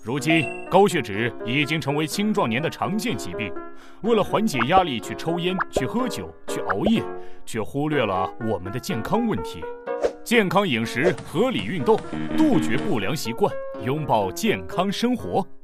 如今高血脂已经成为青壮年的常见疾病，为了缓解压力去抽烟、去喝酒、去熬夜，却忽略了我们的健康问题。健康饮食、合理运动，杜绝不良习惯，拥抱健康生活。